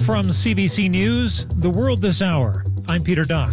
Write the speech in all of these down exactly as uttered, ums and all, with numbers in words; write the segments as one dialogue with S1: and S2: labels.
S1: From C B C News, The World This Hour, I'm Peter Dock.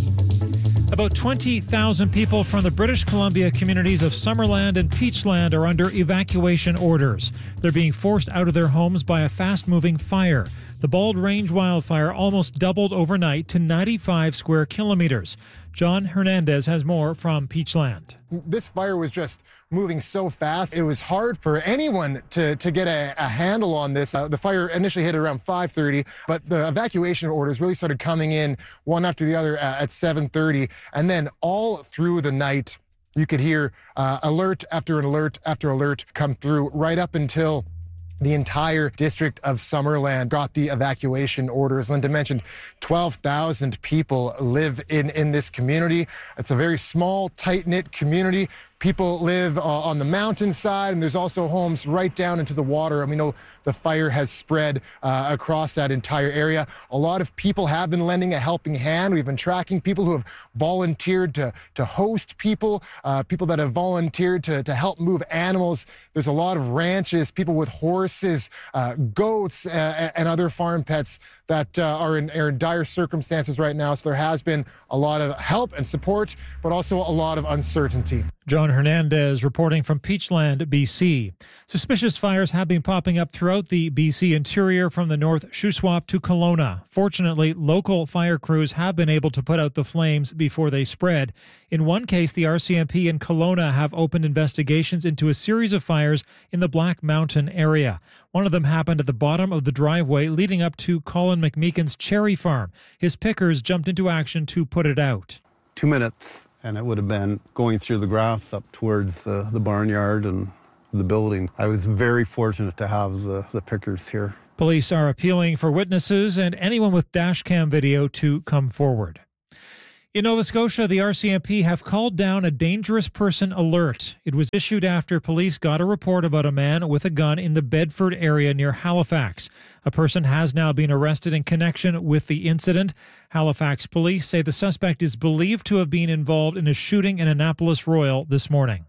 S1: About twenty thousand people from the British Columbia communities of Summerland and Peachland are under evacuation orders. They're being forced out of their homes by a fast-moving fire. The Bald Range wildfire almost doubled overnight to ninety-five square kilometers. John Hernandez has more from Peachland.
S2: This fire was just moving so fast. It was hard for anyone to, to get a, a handle on this. Uh, the fire initially hit around five thirty, but the evacuation orders really started coming in one after the other uh, at seven thirty. And then all through the night, you could hear uh, alert after alert after alert come through right up until the entire district of Summerland got the evacuation orders. Linda mentioned twelve thousand people live in, in this community. It's a very small, tight-knit community. People live uh, on the mountainside, and there's also homes right down into the water. And we know the fire has spread uh, across that entire area. A lot of people have been lending a helping hand. We've been tracking people who have volunteered to, to host people, uh, people that have volunteered to, to help move animals. There's a lot of ranches, people with horses, uh, goats, uh, and other farm pets that uh, are, in, are in dire circumstances right now. So there has been a lot of help and support, but also a lot of uncertainty.
S1: John Hernandez reporting from Peachland, B C. Suspicious fires have been popping up throughout the B C interior from the North Shuswap to Kelowna. Fortunately, local fire crews have been able to put out the flames before they spread. In one case, the R C M P in Kelowna have opened investigations into a series of fires in the Black Mountain area. One of them happened at the bottom of the driveway leading up to Colin McMeekin's cherry farm. His pickers jumped into action to put it out.
S3: Two minutes. And it would have been going through the grass up towards the, the barnyard and the building. I was very fortunate to have the, the pickers here.
S1: Police are appealing for witnesses and anyone with dash cam video to come forward. In Nova Scotia, the R C M P have called down a dangerous person alert. It was issued after police got a report about a man with a gun in the Bedford area near Halifax. A person has now been arrested in connection with the incident. Halifax police say the suspect is believed to have been involved in a shooting in Annapolis Royal this morning.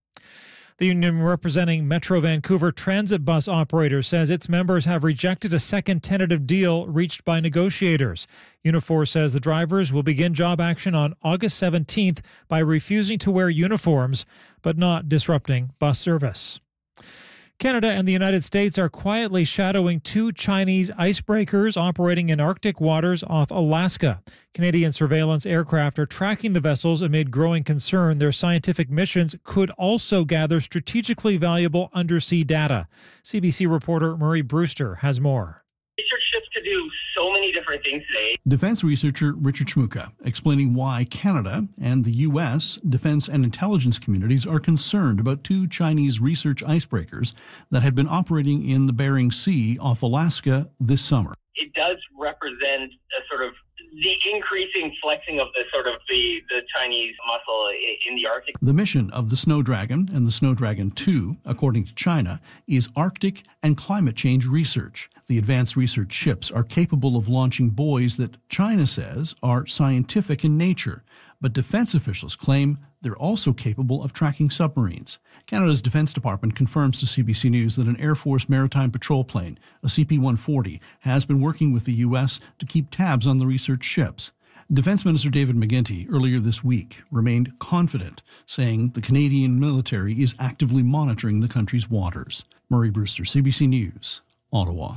S1: The union representing Metro Vancouver transit bus operators says its members have rejected a second tentative deal reached by negotiators. Unifor says the drivers will begin job action on August seventeenth by refusing to wear uniforms, but not disrupting bus service. Canada and the United States are quietly shadowing two Chinese icebreakers operating in Arctic waters off Alaska. Canadian surveillance aircraft are tracking the vessels amid growing concern their scientific missions could also gather strategically valuable undersea data. C B C reporter Murray Brewster has more.
S4: Research ships could do so many different things today.
S5: Defense researcher Richard Shmuka explaining why Canada and the U S defense and intelligence communities are concerned about two Chinese research icebreakers that had been operating in the Bering Sea off Alaska this summer.
S4: It does represent a sort of the increasing flexing of the sort of the, the Chinese muscle in the Arctic.
S5: The mission of the Snowdragon and the Snowdragon two, according to China, is Arctic and climate change research. The advanced research ships are capable of launching buoys that China says are scientific in nature, but defense officials claim they're also capable of tracking submarines. Canada's Defense Department confirms to C B C News that an Air Force maritime patrol plane, a C P one forty, has been working with the U S to keep tabs on the research ships. Defense Minister David McGuinty earlier this week remained confident, saying the Canadian military is actively monitoring the country's waters. Murray Brewster, C B C News, Ottawa.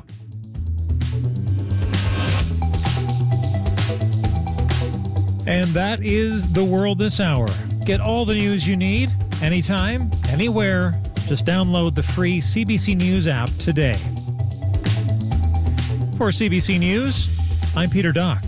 S1: And that is The World This Hour. Get all the news you need, anytime, anywhere. Just download the free C B C News app today. For C B C News, I'm Peter Dock.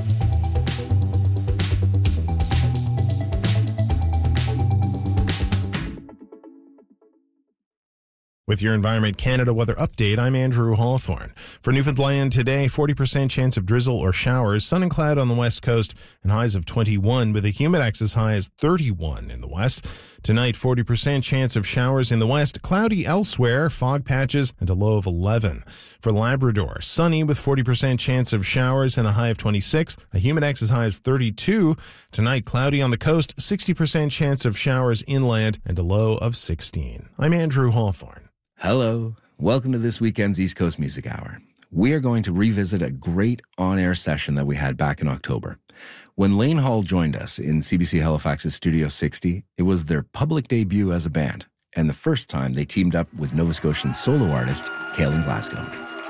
S6: With your Environment Canada weather update, I'm Andrew Hawthorne. For Newfoundland today, forty percent chance of drizzle or showers, sun and cloud on the west coast, and highs of twenty-one with a humidex as high as thirty-one in the west. Tonight, forty percent chance of showers in the west, cloudy elsewhere, fog patches, and a low of eleven. For Labrador, sunny with forty percent chance of showers and a high of twenty-six, a humidex as high as thirty-two. Tonight, cloudy on the coast, sixty percent chance of showers inland, and a low of sixteen. I'm Andrew Hawthorne.
S7: Hello. Welcome to this weekend's East Coast Music Hour. we are going to revisit a great on-air session that we had back in October. When Lane Hall joined us in C B C Halifax's Studio sixty, it was their public debut as a band, and the first time they teamed up with Nova Scotian solo artist Kaylin Glasgow.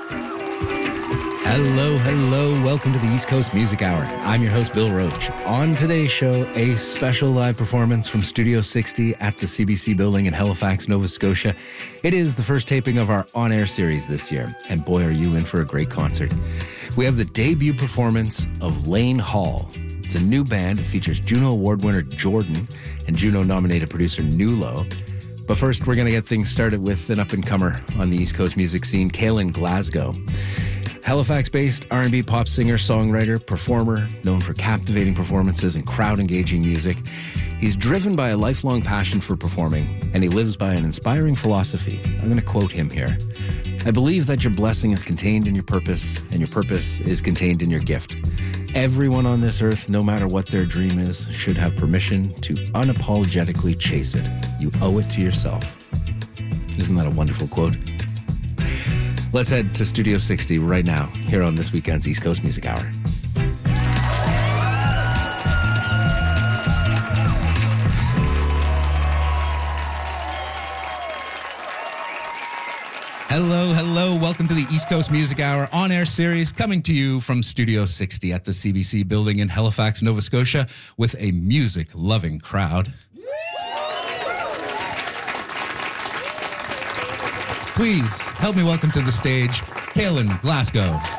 S7: Hello, hello, welcome to the East Coast Music Hour. I'm your host, Bill Roach. On today's show, a special live performance from Studio sixty at the C B C building in Halifax, Nova Scotia. It is the first taping of our on-air series this year, and boy, are you in for a great concert. We have the debut performance of Lane Hall. It's a new band. It features Juno Award winner Jordan and Juno-nominated producer Nulo. But first, we're going to get things started with an up-and-comer on the East Coast music scene, Kaylin Glasgow. Halifax-based R and B pop singer, songwriter, performer, known for captivating performances and crowd-engaging music. He's driven by a lifelong passion for performing, and he lives by an inspiring philosophy. I'm going to quote him here. I believe that your blessing is contained in your purpose, and your purpose is contained in your gift. Everyone on this earth, no matter what their dream is, should have permission to unapologetically chase it. You owe it to yourself. Isn't that a wonderful quote? Let's head to Studio sixty right now, here on this weekend's East Coast Music Hour.
S8: Hello, hello. Welcome to the East Coast Music Hour on-air series, coming to you from Studio sixty at the C B C building in Halifax, Nova Scotia, with a music-loving crowd. Please help me welcome to the stage, Kaylin Glasgow.